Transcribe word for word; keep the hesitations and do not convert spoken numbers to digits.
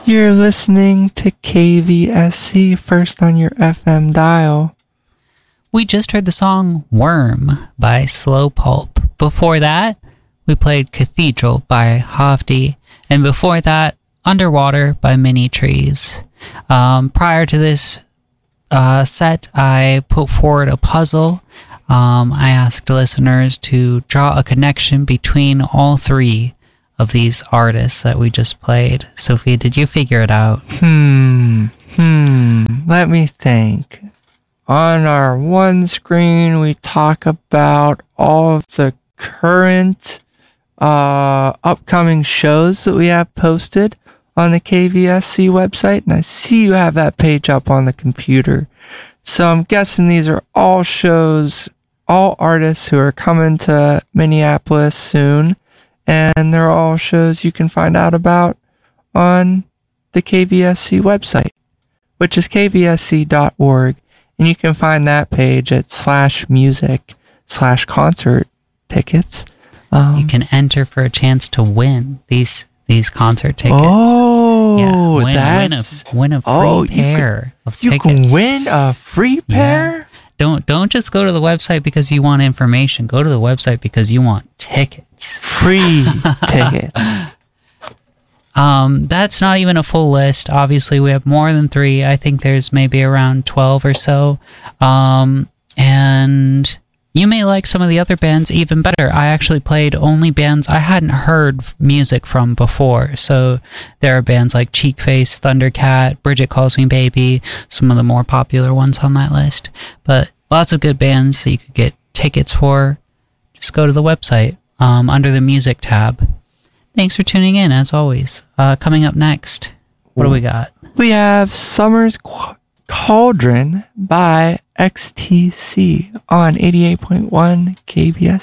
You're listening to K V S C, first on your F M dial. We just heard the song Worm by Slow Pulp. Before that, we played Cathedral by Hofty. And before that, Underwater by Mini Trees. Um, prior to this uh, set, I put forward a puzzle. Um, I asked listeners to draw a connection between all three of these artists that we just played. Sophia, did you figure it out? Hmm, hmm, let me think. On our one screen, we talk about all of the current uh, upcoming shows that we have posted on the K V S C website, and I see you have that page up on the computer. So I'm guessing these are all shows, all artists who are coming to Minneapolis soon. And they're all shows you can find out about on the K V S C website, which is k v s c dot org. And you can find that page at slash music slash concert tickets. Um, you can enter for a chance to win these these concert tickets. Oh, yeah, win, that's... Win a, win a free oh, pair can, of tickets. You can win a free pair? Yeah. Don't, don't just go to the website because you want information. Go to the website because you want tickets. Free tickets. Um, that's not even a full list. Obviously, we have more than three. I think there's maybe around twelve or so. Um, and you may like some of the other bands even better. I actually played only bands I hadn't heard music from before. So there are bands like Cheekface, Thundercat, Bridget Calls Me Baby, some of the more popular ones on that list. But lots of good bands that you could get tickets for. Just go to the website um, under the music tab. Thanks for tuning in, as always. Uh, coming up next, what do we got? We have Summer's Qu- Cauldron by X T C on eighty-eight point one K B S.